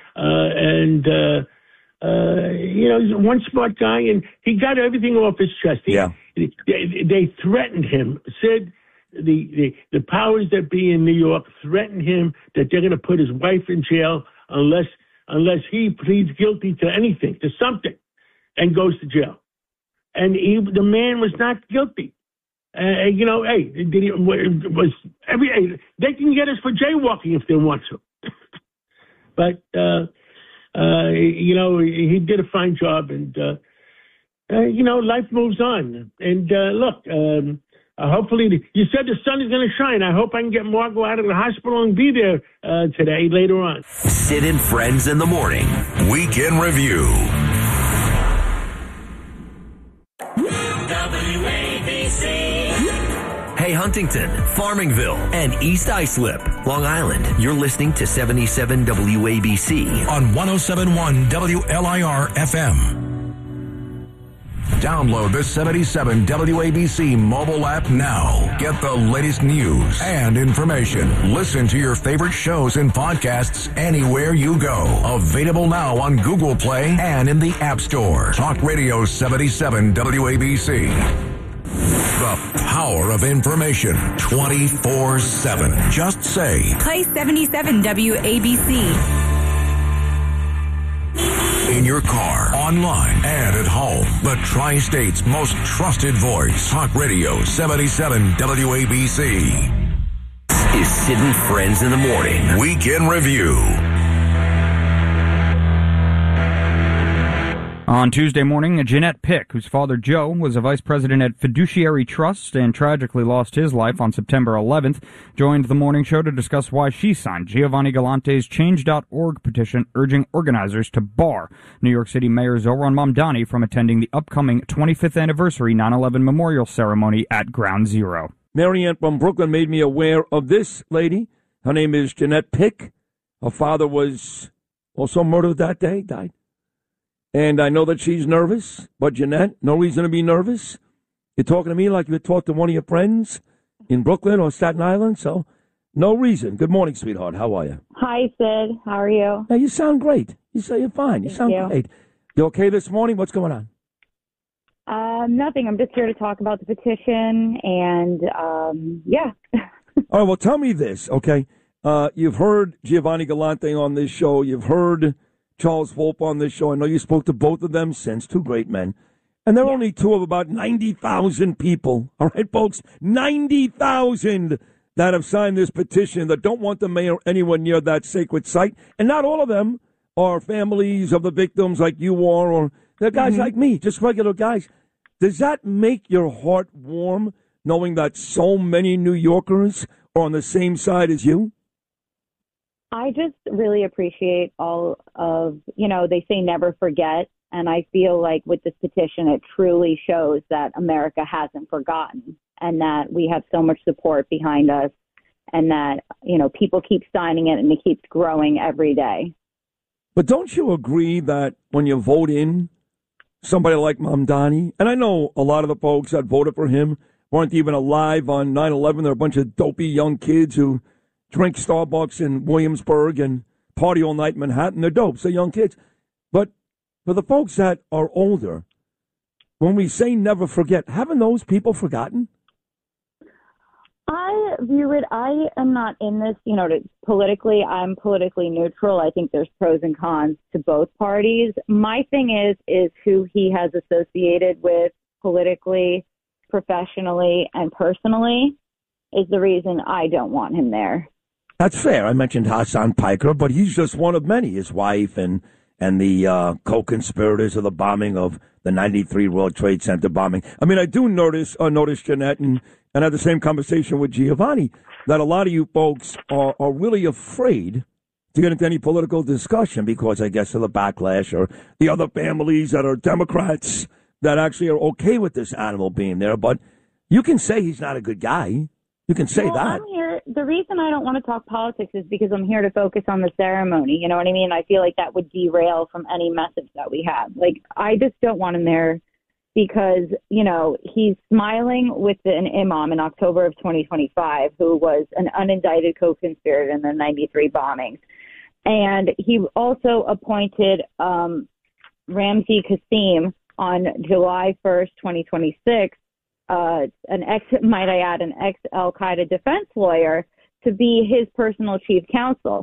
he's one smart guy, and he got everything off his chest. They threatened him. Sid, the powers that be in New York threatened him that they're going to put his wife in jail unless he pleads guilty to anything, to something, and goes to jail. And the man was not guilty. They can get us for jaywalking if they want to. But he did a fine job, and life moves on. And look, hopefully, you said the sun is going to shine. I hope I can get Margot out of the hospital and be there today, later on. Sid and Friends in the Morning. Weekend Review. WABC. Hey, Huntington, Farmingville, and East Islip, Long Island. You're listening to 77 WABC on 107.1 WLIR FM. Download the 77 WABC mobile app now. Get the latest news and information. Listen to your favorite shows and podcasts anywhere you go. Available now on Google Play and in the App Store. Talk Radio 77 WABC. The power of information 24/7. Just say, play 77 WABC. In your car, online, and at home. The Tri-State's most trusted voice. Talk Radio 77 WABC. This is Sid and Friends in the Morning. Weekend Review. On Tuesday morning, Jeanette Pick, whose father Joe was a vice president at Fiduciary Trust and tragically lost his life on September 11th, joined the morning show to discuss why she signed Giovanni Galante's Change.org petition urging organizers to bar New York City Mayor Zohran Mamdani from attending the upcoming 25th anniversary 9/11 memorial ceremony at Ground Zero. Marianne from Brooklyn made me aware of this lady. Her name is Jeanette Pick. Her father was also murdered that day, died. And I know that she's nervous, but Jeanette, no reason to be nervous. You're talking to me like you would talk to one of your friends in Brooklyn or Staten Island, so no reason. Good morning, sweetheart. How are you? Hi, Sid. How are you? Hey, you sound great. You say you're fine. You sound great. You okay this morning? What's going on? Nothing. I'm just here to talk about the petition, and yeah. All right, well, tell me this, okay? You've heard Giovanni Galante on this show. You've heard Charles Volpe on this show. I know you spoke to both of them since, two great men. And they're only two of about 90,000 people. All right, folks? 90,000 that have signed this petition that don't want the mayor anywhere near that sacred site. And not all of them are families of the victims like you are, or they're guys like me, just regular guys. Does that make your heart warm knowing that so many New Yorkers are on the same side as you? I just really appreciate all of, they say never forget. And I feel like with this petition, it truly shows that America hasn't forgotten and that we have so much support behind us and that, people keep signing it and it keeps growing every day. But don't you agree that when you vote in somebody like Mamdani, and I know a lot of the folks that voted for him weren't even alive on 9/11. They're a bunch of dopey young kids who drink Starbucks in Williamsburg and party all night in Manhattan. They're dopes. They're young kids. But for the folks that are older, when we say never forget, haven't those people forgotten? I view it, I am not in this, politically, I'm politically neutral. I think there's pros and cons to both parties. My thing is who he has associated with politically, professionally, and personally is the reason I don't want him there. That's fair. I mentioned Hassan Piker, but he's just one of many. His wife and the co-conspirators of the bombing of the 93 World Trade Center bombing. I mean, I do notice, Jeanette, and had the same conversation with Giovanni, that a lot of you folks are really afraid to get into any political discussion because, I guess, of the backlash or the other families that are Democrats that actually are okay with this animal being there. But you can say he's not a good guy. You can say that. I'm here. The reason I don't want to talk politics is because I'm here to focus on the ceremony. You know what I mean? I feel like that would derail from any message that we have. Like, I just don't want him there because, he's smiling with an imam in October of 2025 who was an unindicted co-conspirator in the 93 bombings. And he also appointed Ramzi Kasim on July 1st, 2026, an ex-Al-Qaeda defense lawyer to be his personal chief counsel.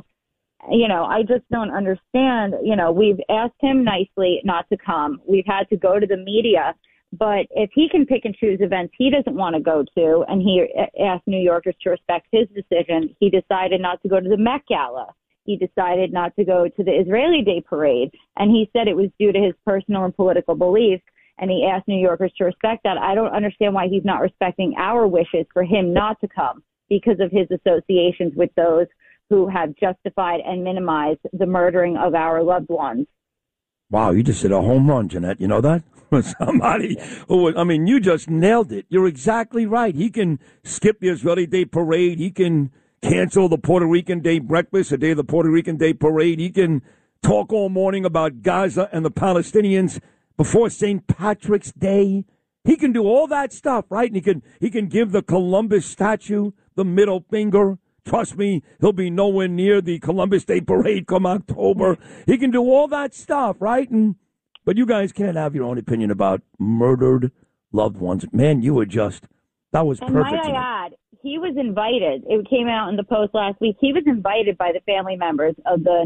I just don't understand. We've asked him nicely not to come. We've had to go to the media. But if he can pick and choose events he doesn't want to go to, and he asked New Yorkers to respect his decision, he decided not to go to the Met Gala. He decided not to go to the Israeli Day Parade. And he said it was due to his personal and political beliefs. And he asked New Yorkers to respect that. I don't understand why he's not respecting our wishes for him not to come because of his associations with those who have justified and minimized the murdering of our loved ones. Wow, you just hit a home run, Jeanette. You know that? Somebody who, you just nailed it. You're exactly right. He can skip the Israeli Day Parade. He can cancel the Puerto Rican Day breakfast, the day of the Puerto Rican Day Parade. He can talk all morning about Gaza and the Palestinians before St. Patrick's Day. He can do all that stuff, right? And he can give the Columbus statue the middle finger. Trust me, he'll be nowhere near the Columbus Day Parade come October. He can do all that stuff, right? But you guys can't have your own opinion about murdered loved ones. Man, you were that was perfect. And might I add, he was invited. It came out in the Post last week. He was invited by the family members of the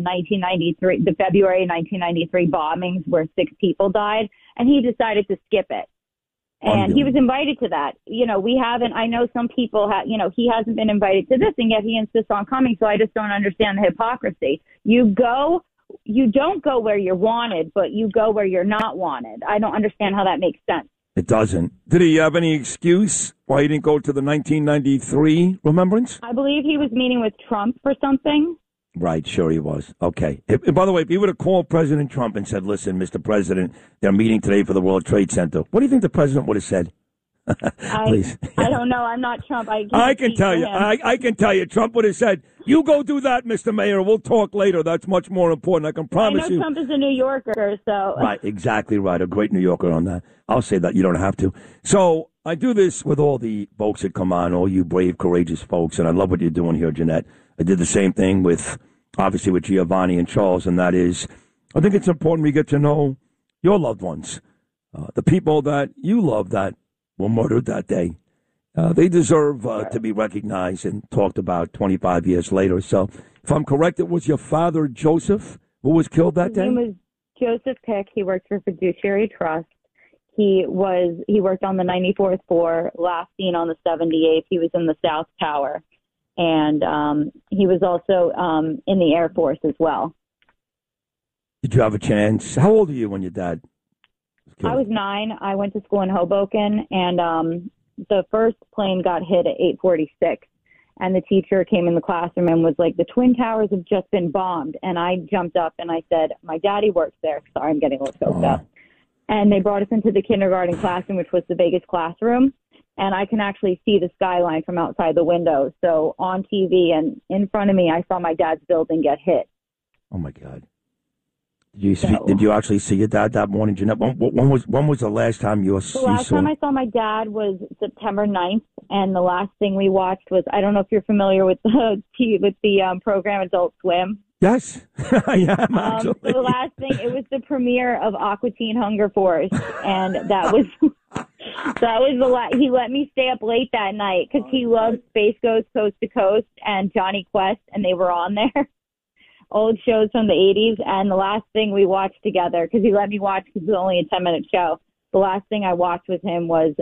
February 1993 bombings where 6 people died, and he decided to skip it. And he was invited to that. We haven't, I know some people he hasn't been invited to this, and yet he insists on coming. So I just don't understand the hypocrisy. You don't go where you're wanted, but you go where you're not wanted. I don't understand how that makes sense. It doesn't. Did he have any excuse why he didn't go to the 1993 remembrance? I believe he was meeting with Trump for something. Right, sure he was. Okay. By the way, if he would have called President Trump and said, listen, Mr. President, they're meeting today for the World Trade Center, what do you think the president would have said? Please. I don't know. I'm not Trump. I can tell you. I can tell you. Trump would have said, you go do that, Mr. Mayor. We'll talk later. That's much more important. I can promise you. I know Trump is a New Yorker, so. Right, exactly right. A great New Yorker on that. I'll say that. You don't have to. So I do this with all the folks that come on, all you brave, courageous folks, and I love what you're doing here, Jeanette. I did the same thing with Giovanni and Charles, and that is, I think it's important we get to know your loved ones, the people that you love that were murdered that day. They deserve to be recognized and talked about 25 years later. So, if I'm correct, it was your father, Joseph, who was killed that day? His name was Joseph Pick. He worked for Fiduciary Trust. He worked on the 94th floor, last seen on the 78th. He was in the South Tower. And he was also in the Air Force as well. Did you have a chance? How old were you when your dad was killed? I was 9. I went to school in Hoboken, and the first plane got hit at 8:46. And the teacher came in the classroom and was like, the Twin Towers have just been bombed. And I jumped up and I said, my daddy works there. Sorry, I'm getting a little choked up. And they brought us into the kindergarten classroom, which was the biggest classroom. And I can actually see the skyline from outside the window. So on TV and in front of me, I saw my dad's building get hit. Oh, my God. Did you actually see your dad that morning, Jeanette? When was the last time you saw him? The last time I saw my dad was September 9th, and the last thing we watched was, I don't know if you're familiar with the program Adult Swim. Yes, I am, actually. So the last thing, it was the premiere of Aqua Teen Hunger Force, and that was the last. He let me stay up late that night because he loved Space Ghost Coast to Coast and Johnny Quest, and they were on there. Old shows from the 80s, and the last thing we watched together, because he let me watch because it was only a 10-minute show, the last thing I watched with him was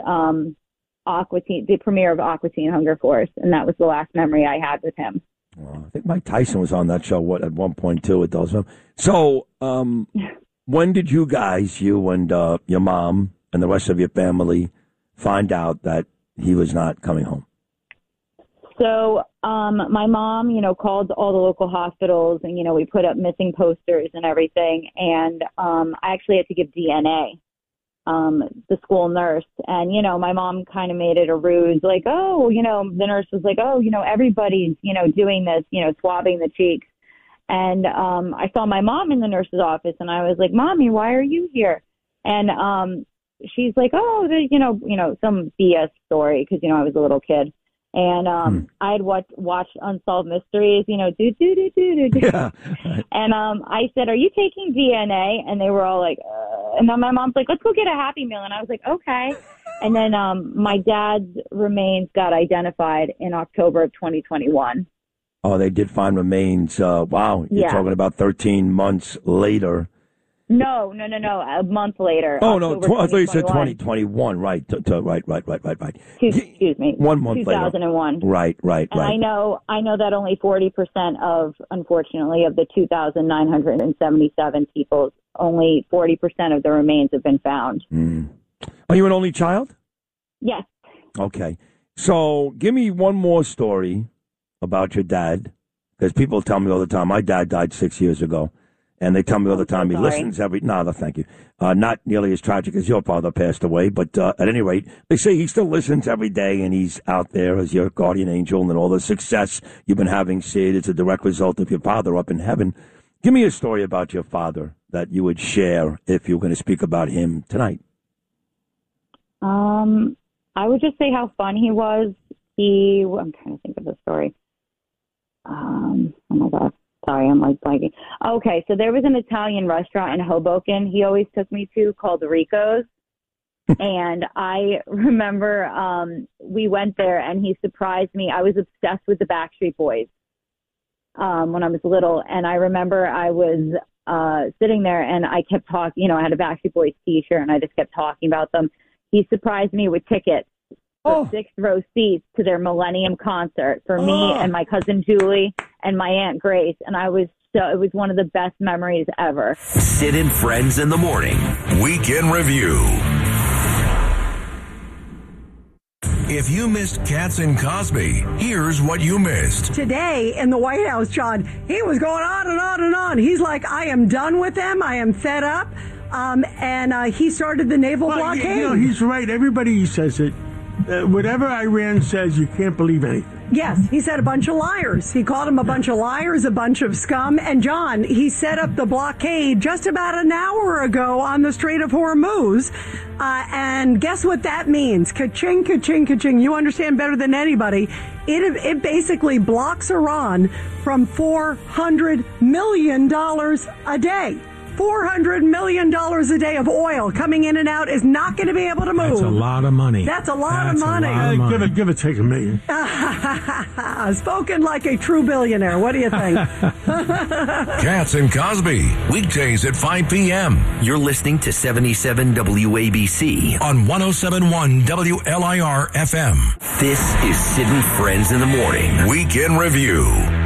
the premiere of Aqua Teen Hunger Force, and that was the last memory I had with him. I think Mike Tyson was on that show at one point, too, with those. So when did you guys, you and your mom and the rest of your family, find out that he was not coming home? So my mom, called all the local hospitals, and, we put up missing posters and everything. And I actually had to give DNA, the school nurse. And, my mom kind of made it a ruse, like, the nurse was like, everybody's, doing this, swabbing the cheeks. And I saw my mom in the nurse's office, and I was like, Mommy, why are you here? And she's like, some BS story, because, I was a little kid. And I had watched Unsolved Mysteries, do. Yeah. And I said, are you taking DNA? And they were all like, and then my mom's like, let's go get a Happy Meal. And I was like, okay. And then my dad's remains got identified in October of 2021. Oh, they did find remains. Wow. You're talking about 13 months later. No. A month later. Oh, no. I thought you said 2021. Right. Right. Excuse me. 1 month 2001. Later. Right. And I know that only 40% unfortunately, of the 2,977 people, only 40% of the remains have been found. Mm. Are you an only child? Yes. Okay. So give me one more story about your dad, because people tell me all the time, my dad died 6 years ago. And they tell me all the time he listens every... No, thank you. Not nearly as tragic as your father passed away, but at any rate, they say he still listens every day, and he's out there as your guardian angel, and all the success you've been having, Sid, is a direct result of your father up in heaven. Give me a story about your father that you would share if you were going to speak about him tonight. I would just say how fun he was. I'm trying to think of the story. Oh, my God. Sorry, I'm like blanking. Okay, so there was an Italian restaurant in Hoboken he always took me to called Rico's. And I remember we went there and he surprised me. I was obsessed with the Backstreet Boys when I was little. And I remember I was sitting there and I kept talking. I had a Backstreet Boys t-shirt and I just kept talking about them. He surprised me with tickets for 6th row seats to their Millennium concert for me and my cousin Julie and my Aunt Grace. And it was one of the best memories ever. Sid and Friends in the Morning. Weekend Review. If you missed Katz and Cosby, here's what you missed. Today in the White House, John, he was going on and on and on. He's like, I am done with them. I am fed up. And he started the naval blockade. He's right. Everybody says it. Whatever Iran says, you can't believe anything. Yes, he said a bunch of liars. He called them a bunch of liars, a bunch of scum. And, John, he set up the blockade just about an hour ago on the Strait of Hormuz. And guess what that means? Ka-ching, ka-ching, ka-ching. You understand better than anybody. It basically blocks Iran from $400 million a day. $400 million a day of oil coming in and out is not going to be able to move. That's a lot of money. That's a lot of money. Give or take $1 million. Spoken like a true billionaire. What do you think? Katz and Cosby, weekdays at 5 p.m. You're listening to 77 WABC on 107.1 WLIR FM. This is Sid and Friends in the Morning. Weekend Review.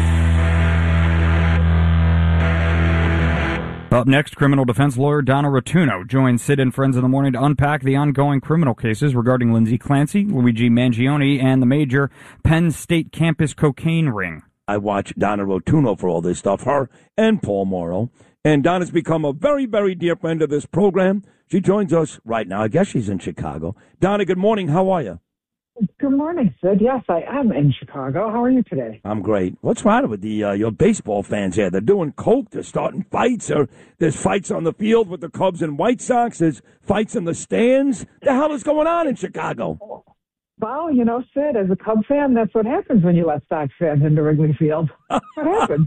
Up next, criminal defense lawyer Donna Rotuno joins Sid and Friends in the Morning to unpack the ongoing criminal cases regarding Lindsay Clancy, Luigi Mangione, and the major Penn State campus cocaine ring. I watch Donna Rotuno for all this stuff, her and Paul Morrow. And Donna's become a very, very dear friend of this program. She joins us right now. I guess she's in Chicago. Donna, good morning. How are you? Good morning, Sid. Yes, I am in Chicago. How are you today? I'm great. What's wrong with your baseball fans here? They're doing coke. They're starting fights. There's fights on the field with the Cubs and White Sox. There's fights in the stands. The hell is going on in Chicago? Well, Sid, as a Cub fan, that's what happens when you let Sox fans into Wrigley Field. What happens?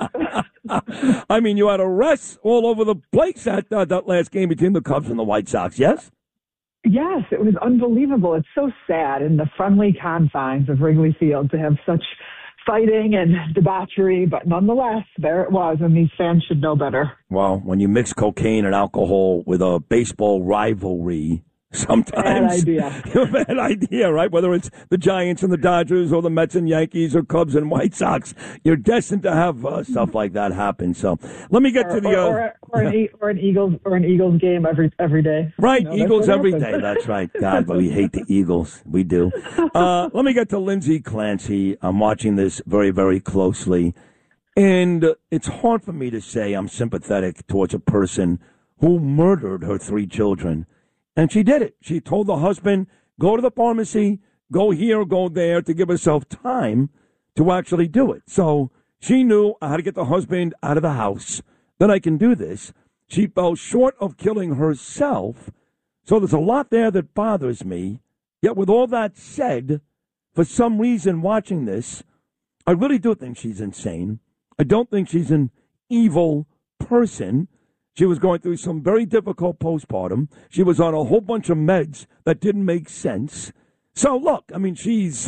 I mean, you had arrests all over the place that last game between the Cubs and the White Sox, yes? Yes, it was unbelievable. It's so sad in the friendly confines of Wrigley Field to have such fighting and debauchery, but nonetheless, there it was, and these fans should know better. Well, when you mix cocaine and alcohol with a baseball rivalry, sometimes bad idea, right? Whether it's the Giants and the Dodgers or the Mets and Yankees or Cubs and White Sox, you're destined to have stuff like that happen. So let me get to the an Eagles game every day. Right, Eagles every day. That's right. God, but we hate the Eagles. We do. Let me get to Lindsay Clancy. I'm watching this very, very closely, and it's hard for me to say I'm sympathetic towards a person who murdered her 3 children. And she did it. She told the husband, go to the pharmacy, go here, go there, to give herself time to actually do it. So she knew I had to get the husband out of the house, that I can do this. She fell short of killing herself. So there's a lot there that bothers me. Yet with all that said, for some reason watching this, I really do think she's insane. I don't think she's an evil person. She was going through some very difficult postpartum. She was on a whole bunch of meds that didn't make sense. So, look, I mean, she's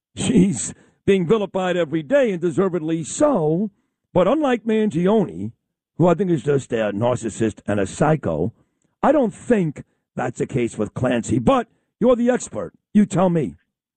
being vilified every day, and deservedly so. But unlike Mangione, who I think is just a narcissist and a psycho, I don't think that's the case with Clancy. But you're the expert. You tell me.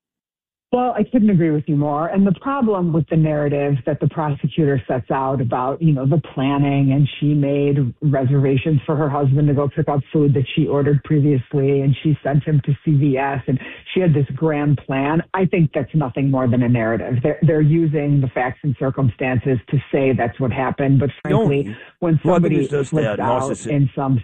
Well, I couldn't agree with you more. And the problem with the narrative that the prosecutor sets out about, the planning, and she made reservations for her husband to go pick up food that she ordered previously, and she sent him to CVS, and she had this grand plan. I think that's nothing more than a narrative. They're using the facts and circumstances to say that's what happened. But frankly, when somebody flips out in some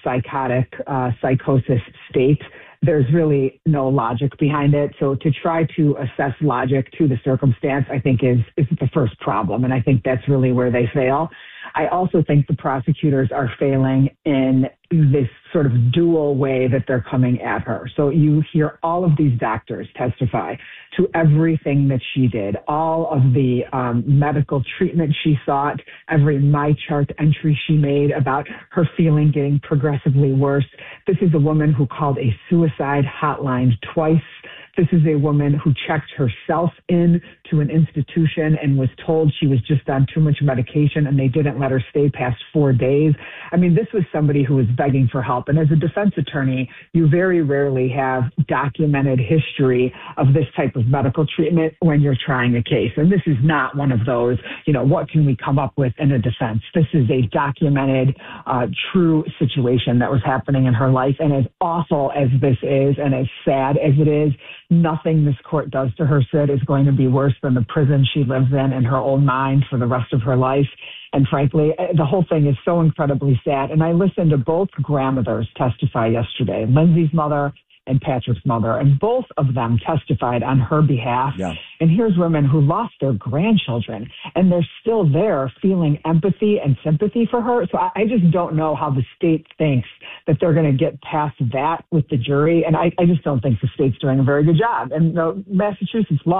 psychosis state, there's really no logic behind it. So to try to assess logic to the circumstance, I think is the first problem. And I think that's really where they fail. I also think the prosecutors are failing in this sort of dual way that they're coming at her. So you hear all of these doctors testify to everything that she did, all of the medical treatment she sought, every MyChart entry she made about her feeling getting progressively worse. This is a woman who called a suicide hotline twice. This is a woman who checked herself in to an institution and was told she was just on too much medication, and they didn't let her stay past 4 days. I mean, this was somebody who was begging for help. And as a defense attorney, you very rarely have documented history of this type of medical treatment when you're trying a case. And this is not one of those, what can we come up with in a defense? This is a documented, true situation that was happening in her life. And as awful as this is, and as sad as it is, nothing this court does to her, Sid, is going to be worse than the prison she lives in her own mind for the rest of her life. And frankly, the whole thing is so incredibly sad. And I listened to both grandmothers testify yesterday, Lindsay's mother and Patrick's mother, and both of them testified on her behalf. Yeah. And here's women who lost their grandchildren, and they're still there feeling empathy and sympathy for her. So I just don't know how the state thinks that they're going to get past that with the jury. And I just don't think the state's doing a very good job. And Massachusetts law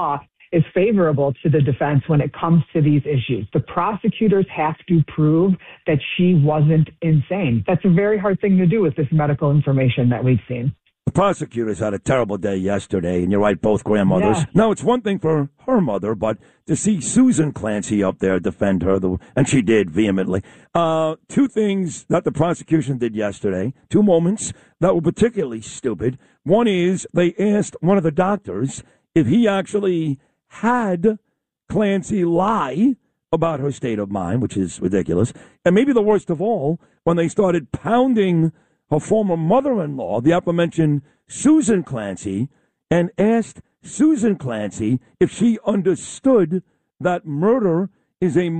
is favorable to the defense when it comes to these issues. The prosecutors have to prove that she wasn't insane. That's a very hard thing to do with this medical information that we've seen. The prosecutors had a terrible day yesterday, and you're right, both grandmothers. Yeah. Now, it's one thing for her mother, but to see Susan Clancy up there defend her, and she did vehemently. Two things that the prosecution did yesterday, two moments that were particularly stupid. One is they asked one of the doctors if he actually had Clancy lie about her state of mind, which is ridiculous. And maybe the worst of all, when they started pounding her former mother-in-law, the aforementioned Susan Clancy, and asked Susan Clancy if she understood that murder is a